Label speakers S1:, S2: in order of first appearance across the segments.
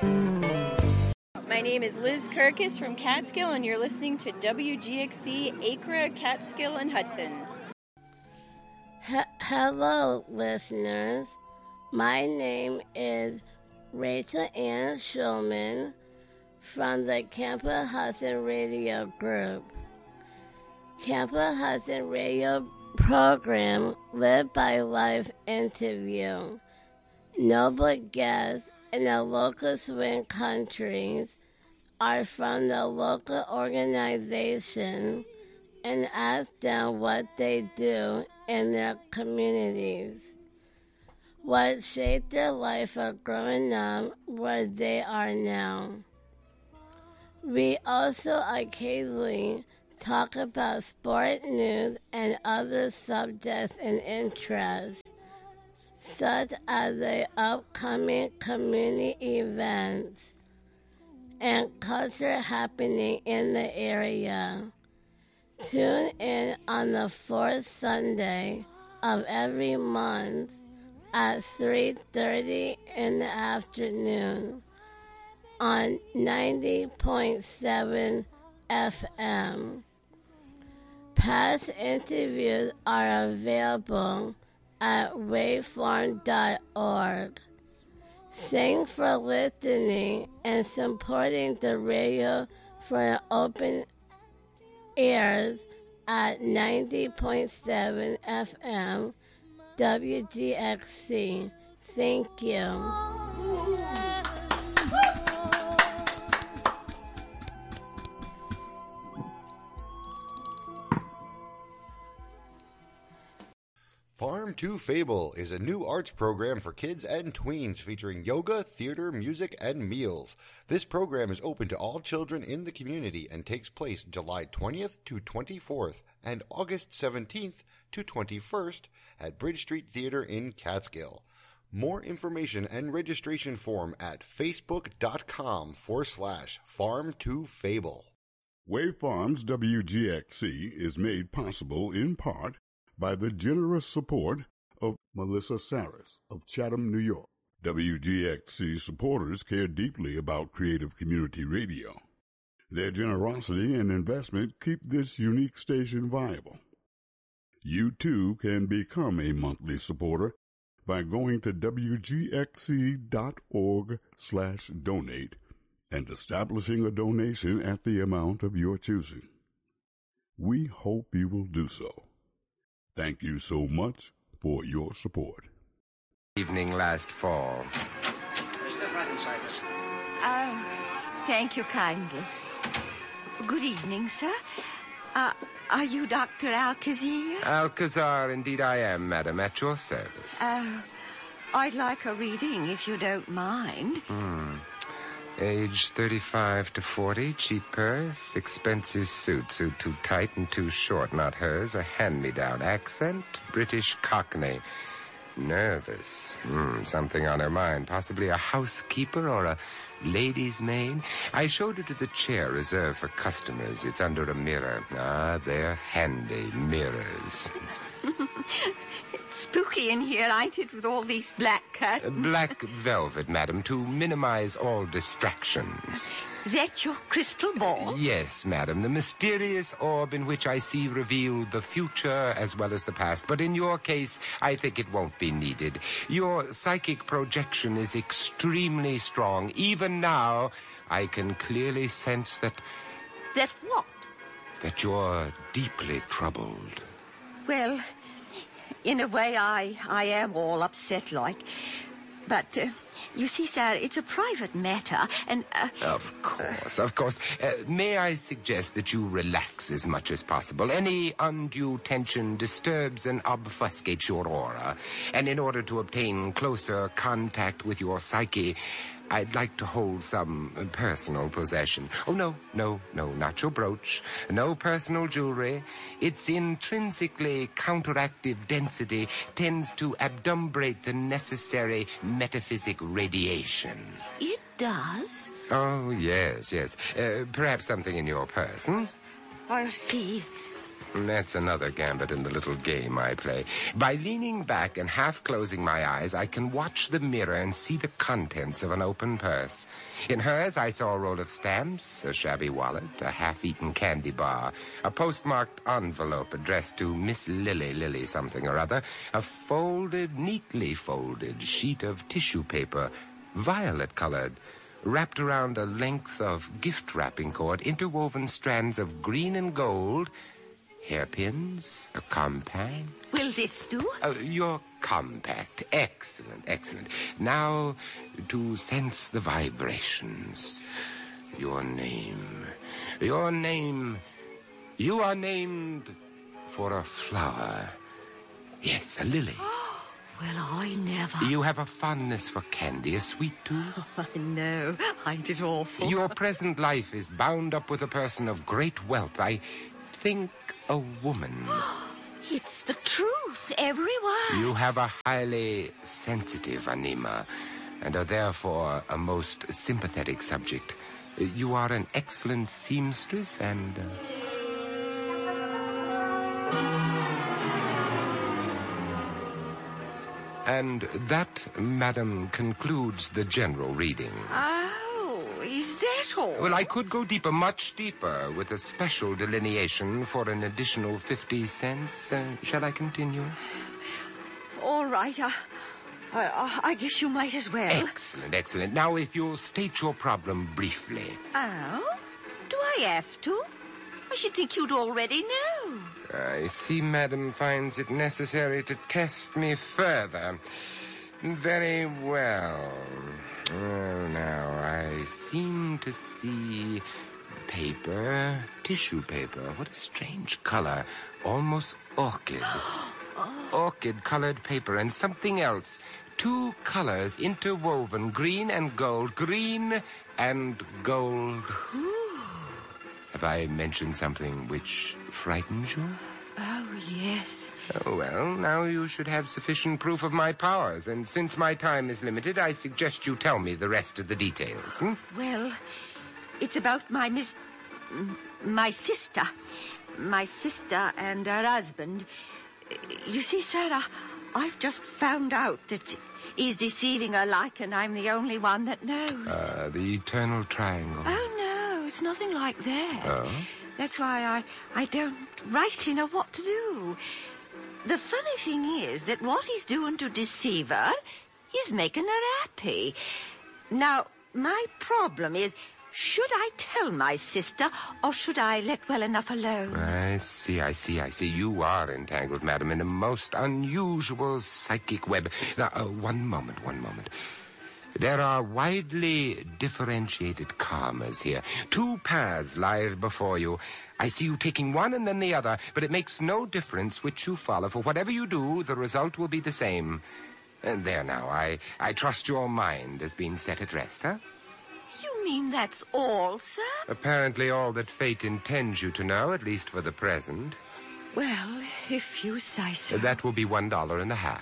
S1: My name is Liz Kirkus from Catskill, and you're listening to WGXC Acra, Catskill, and Hudson.
S2: Hello, listeners. My name is Rachel Ann Schulman from the Camper Hudson Radio Group. Camper Hudson Radio program Live by Life interview noble guests in the local swing countries are from the local organization and ask them what they do in their communities, what shaped their life of growing up where they are now. We also occasionally talk about sport news and other subjects and interests, such as the upcoming community events and culture happening in the area. Tune in on the fourth Sunday of every month at 3:30 in the afternoon on 90.7 FM. Past interviews are available at waveform.org. Thanks for listening and supporting the radio for open ears at 90.7 FM WGXC. Thank you.
S3: Farm to Fable is a new arts program for kids and tweens featuring yoga, theater, music, and meals. This program is open to all children in the community and takes place July 20th to 24th and August 17th to 21st at Bridge Street Theater in Catskill. More information and registration form at facebook.com/farm2fable.
S4: Wave Farms WGXC is made possible in part by the generous support of Melissa Saris of Chatham, New York. WGXC supporters care deeply about creative community radio. Their generosity and investment keep this unique station viable. You too can become a monthly supporter by going to wgxc.org/donate and establishing a donation at the amount of your choosing. We hope you will do so. Thank you so much for your support.
S5: Evening last fall.
S6: Step right inside, miss.
S7: Thank you kindly. Good evening, sir. Are you Dr. Alcazar?
S5: Alcazar, indeed I am, madam, at your service.
S7: I'd like a reading, if you don't mind.
S5: Age 35 to 40, cheap purse, expensive suit too tight and too short, not hers, a hand-me-down accent, British Cockney. Nervous. Something on her mind, possibly a housekeeper or a lady's maid. I showed her to the chair reserved for customers. It's under a mirror. They're handy mirrors.
S7: It's spooky in here, ain't it, with all these black curtains?
S5: Black velvet, madam, to minimize all distractions.
S7: That your crystal ball?
S5: Yes, madam, the mysterious orb in which I see revealed the future as well as the past. But in your case, I think it won't be needed. Your psychic projection is extremely strong. Even now, I can clearly sense that...
S7: That what?
S5: That you're deeply troubled.
S7: Well, in a way, I am all upset like. But, you see, sir, it's a private matter, and...
S5: Of course. May I suggest that you relax as much as possible? Any undue tension disturbs and obfuscates your aura. And in order to obtain closer contact with your psyche, I'd like to hold some personal possession. Oh, no, not your brooch. No personal jewelry. Its intrinsically counteractive density tends to adumbrate the necessary metaphysic radiation.
S7: It does?
S5: Oh, yes. Perhaps something in your purse,
S7: I'll see.
S5: That's another gambit in the little game I play. By leaning back and half closing my eyes, I can watch the mirror and see the contents of an open purse. In hers, I saw a roll of stamps, a shabby wallet, a half-eaten candy bar, a postmarked envelope addressed to Miss Lily something or other, a neatly folded sheet of tissue paper, violet-colored, wrapped around a length of gift-wrapping cord, interwoven strands of green and gold, hairpins, a compact.
S7: Will this do?
S5: Your compact. Excellent, excellent. Now, to sense the vibrations. Your name. You are named for a flower. Yes, a lily.
S7: Well, I never.
S5: You have a fondness for candy, a sweet tooth?
S7: Oh, no, ain't it awful?
S5: Your present life is bound up with a person of great wealth. I think a woman.
S7: It's the truth, every word.
S5: You have a highly sensitive anima and are therefore a most sympathetic subject. You are an excellent seamstress and... And that, madam, concludes the general reading.
S7: Oh, is that all?
S5: Well, I could go deeper, much deeper, with a special delineation for an additional 50 cents. Shall I continue?
S7: All right, I guess you might as well.
S5: Excellent, excellent. Now, if you'll state your problem briefly.
S7: Oh? Do I have to? I should think you'd already know.
S5: I see madam finds it necessary to test me further. Very well. Well, now, I seem to see paper, tissue paper. What a strange color. Almost orchid. Orchid-colored paper and something else. Two colors interwoven, green and gold. Green and gold. Have I mentioned something which frightens you?
S7: Oh, yes.
S5: Oh, well, now you should have sufficient proof of my powers, and since my time is limited, I suggest you tell me the rest of the details.
S7: Well, it's about my sister. My sister and her husband. You see, Sarah, I've just found out that he's deceiving her like, and I'm the only one that knows.
S5: The eternal triangle.
S7: Oh, no, it's nothing like that.
S5: Oh?
S7: That's why I don't rightly know what to do. The funny thing is that what he's doing to deceive her, he's making her happy. Now, my problem is, should I tell my sister, or should I let well enough alone?
S5: I see. You are entangled, madam, in a most unusual psychic web. Now, one moment. There are widely differentiated karmas here. Two paths lie before you. I see you taking one and then the other, but it makes no difference which you follow. For whatever you do, the result will be the same. And there now, I trust your mind has been set at rest, huh?
S7: You mean that's all, sir?
S5: Apparently all that fate intends you to know, at least for the present.
S7: Well, if you say so.
S5: That will be $1.50.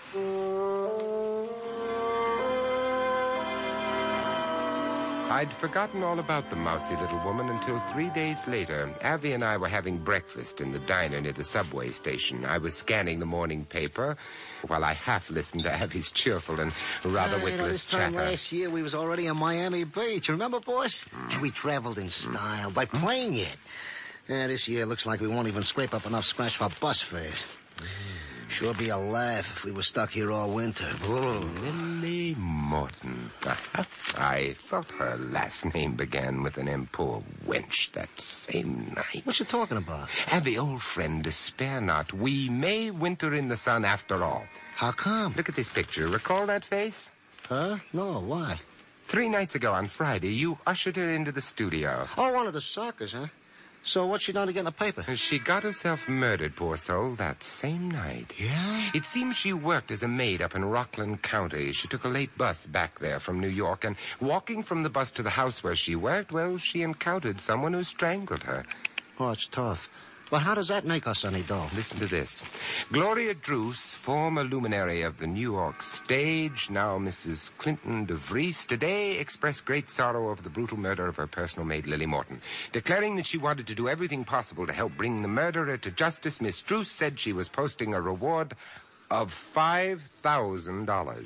S5: I'd forgotten all about the mousy little woman until 3 days later. Abby and I were having breakfast in the diner near the subway station. I was scanning the morning paper while I half listened to Abby's cheerful and rather witless
S6: this time
S5: chatter.
S6: last year, we was already on Miami Beach. Remember, boss? And we traveled in style, by plane yet. This year looks like we won't even scrape up enough scratch for bus fare. Sure be a laugh if we were stuck here all winter.
S5: Lily Morton. I thought her last name began with an M. Poor wench that same night.
S6: What you talking about?
S5: Abby, old friend, despair not. We may winter in the sun after all.
S6: How come?
S5: Look at this picture. Recall that face?
S6: Huh? No, why?
S5: 3 nights ago on Friday, you ushered her into the studio.
S6: Oh, one of the suckers, huh? So what's she done to get in the paper?
S5: She got herself murdered, poor soul, that same night.
S6: Yeah?
S5: It seems she worked as a maid up in Rockland County. She took a late bus back there from New York, and walking from the bus to the house where she worked, well, she encountered someone who strangled her.
S6: Oh, it's tough. But how does that make us any dough?
S5: Listen to this. Gloria Druce, former luminary of the New York stage, now Mrs. Clinton DeVries, today expressed great sorrow over the brutal murder of her personal maid, Lily Morton. Declaring that she wanted to do everything possible to help bring the murderer to justice, Miss Druce said she was posting a reward of $5,000.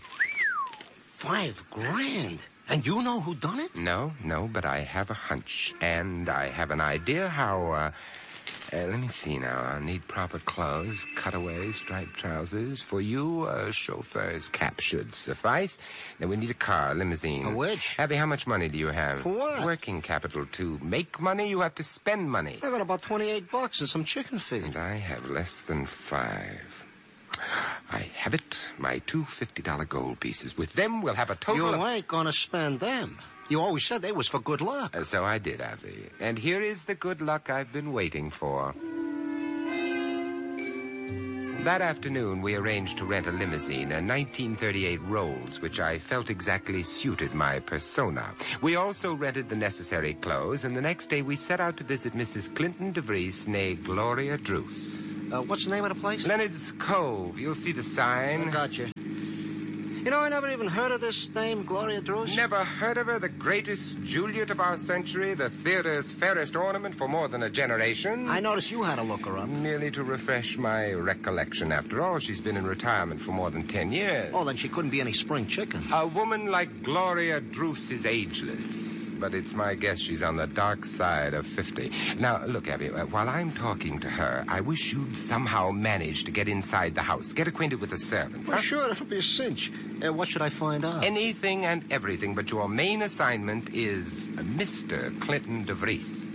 S6: $5,000? And you know who done it?
S5: No, but I have a hunch. And I have an idea how, let me see now. I'll need proper clothes, cutaway, striped trousers. For you, a chauffeur's cap should suffice. Then we need a car, a limousine.
S6: A which?
S5: Abby, how much money do you have?
S6: For what?
S5: Working capital. To make money, you have to spend money.
S6: I got about $28 and some chicken feed.
S5: And I have less than $5. I have it. My two $50 gold pieces. With them, we'll have a total
S6: You ain't gonna spend them. You always said they was for good luck.
S5: So I did, Abby. And here is the good luck I've been waiting for. That afternoon, we arranged to rent a limousine, a 1938 Rolls, which I felt exactly suited my persona. We also rented the necessary clothes, and the next day we set out to visit Mrs. Clinton DeVries, née Gloria Druce.
S6: What's the name of the place?
S5: Leonard's Cove. You'll see the sign.
S6: I gotcha. You know, I never even heard of this name, Gloria Druce.
S5: Never heard of her? The greatest Juliet of our century, the theater's fairest ornament for more than a generation?
S6: I noticed you had to look her up.
S5: Merely to refresh my recollection. After all, she's been in retirement for more than 10 years.
S6: Oh, then she couldn't be any spring chicken.
S5: A woman like Gloria Druce is ageless. But it's my guess she's on the dark side of 50. Now, look, Abby, while I'm talking to her, I wish you'd somehow manage to get inside the house. Get acquainted with the servants.
S6: Well, sure, that'll be a cinch. What should I find out?
S5: Anything and everything, but your main assignment is Mr. Clinton DeVries.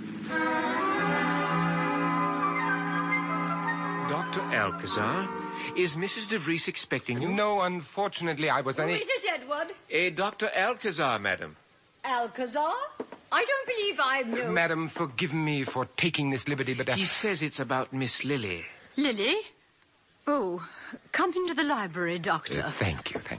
S8: Dr. Alcazar, is Mrs. DeVries expecting you?
S5: No, unfortunately, I was
S9: Who is it, Edward?
S8: Dr. Alcazar, madam.
S9: Alcazar? I don't believe I know.
S5: Madam, forgive me for taking this liberty, but...
S8: He says it's about Miss Lily.
S9: Lily? Oh, come into the library, Doctor.
S5: Thank you.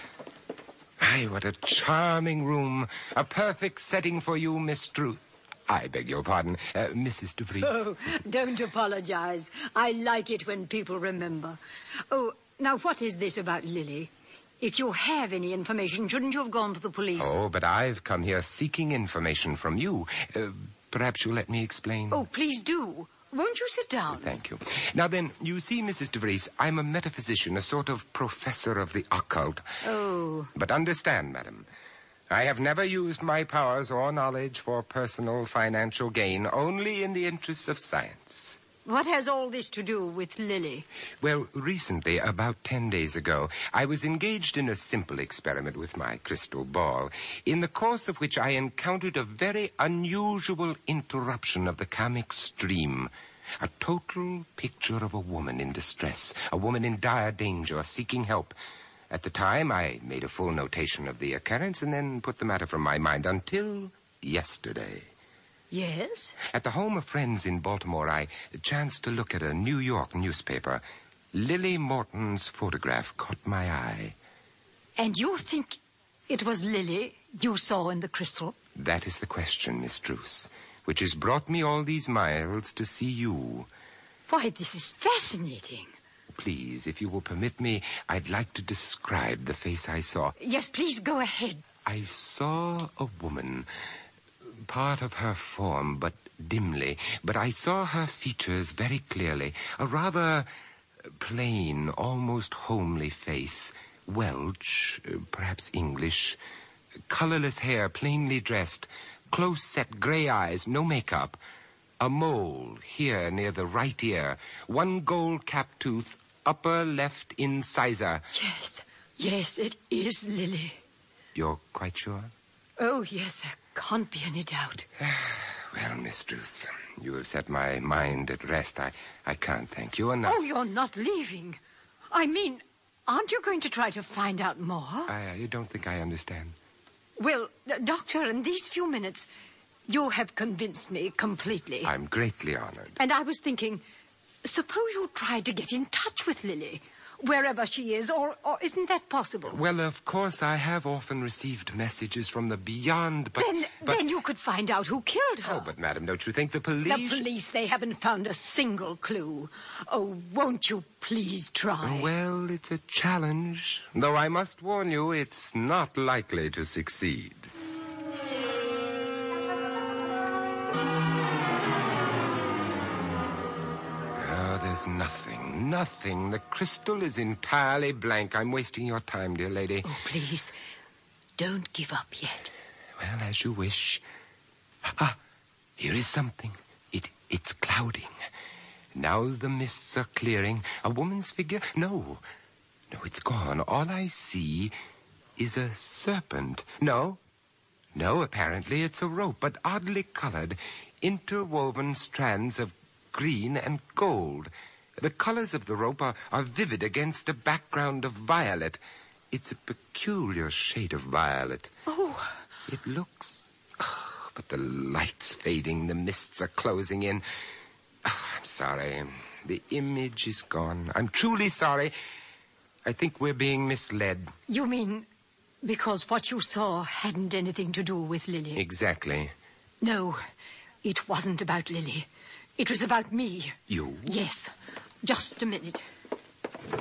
S5: Ay, what a charming room. A perfect setting for you, Miss Druce. I beg your pardon, Mrs. DeVries.
S9: Oh, don't apologize. I like it when people remember. Oh, now what is this about Lily? If you have any information, shouldn't you have gone to the police?
S5: Oh, but I've come here seeking information from you. Perhaps you'll let me explain.
S9: Oh, please do. Won't you sit down?
S5: Thank you. Now then, you see, Mrs. DeVries, I'm a metaphysician, a sort of professor of the occult.
S9: Oh.
S5: But understand, madam, I have never used my powers or knowledge for personal financial gain, only in the interests of science.
S9: What has all this to do with Lily?
S5: Well, recently, about 10 days ago, I was engaged in a simple experiment with my crystal ball, in the course of which I encountered a very unusual interruption of the comic stream. A total picture of a woman in distress, a woman in dire danger, seeking help. At the time, I made a full notation of the occurrence and then put the matter from my mind until yesterday.
S9: Yes?
S5: At the home of friends in Baltimore, I chanced to look at a New York newspaper. Lily Morton's photograph caught my eye.
S9: And you think it was Lily you saw in the crystal?
S5: That is the question, Miss Druce, which has brought me all these miles to see you.
S9: Why, this is fascinating.
S5: Please, if you will permit me, I'd like to describe the face I saw.
S9: Yes, please go ahead.
S5: I saw a woman, part of her form, but dimly. But I saw her features very clearly. A rather plain, almost homely face. Welsh, perhaps English. Colorless hair, plainly dressed. Close-set gray eyes, no makeup. A mole here near the right ear. One gold cap tooth, upper left incisor.
S9: Yes, it is Lily.
S5: You're quite sure?
S9: Oh, yes, there can't be any doubt.
S5: Well, Miss Druce, you have set my mind at rest. I can't thank you enough.
S9: Oh, you're not leaving. I mean, aren't you going to try to find out more?
S5: I don't think I understand.
S9: Well, Doctor, in these few minutes, you have convinced me completely.
S5: I'm greatly honored.
S9: And I was thinking, suppose you tried to get in touch with Lily. wherever she is, or isn't that possible?
S5: Well, of course, I have often received messages from the beyond, but...
S9: Then you could find out who killed her.
S5: Oh, but, madam, don't you think the police...
S9: The police, they haven't found a single clue. Oh, won't you please try?
S5: Well, it's a challenge. Though I must warn you, it's not likely to succeed. There's nothing. The crystal is entirely blank. I'm wasting your time, dear lady.
S9: Oh, please, don't give up yet.
S5: Well, as you wish. Ah, here is something. It's clouding. Now the mists are clearing. A woman's figure? No, it's gone. All I see is a serpent. No, apparently it's a rope, but oddly colored, interwoven strands of green and gold. The colors of the rope are vivid against a background of violet. It's a peculiar shade of violet.
S9: Oh.
S5: It looks... Oh, but the light's fading. The mists are closing in. Oh, I'm sorry. The image is gone. I'm truly sorry. I think we're being misled.
S9: You mean because what you saw hadn't anything to do with Lily?
S5: Exactly.
S9: No, it wasn't about Lily. It was about me.
S5: You?
S9: Yes. Just a minute.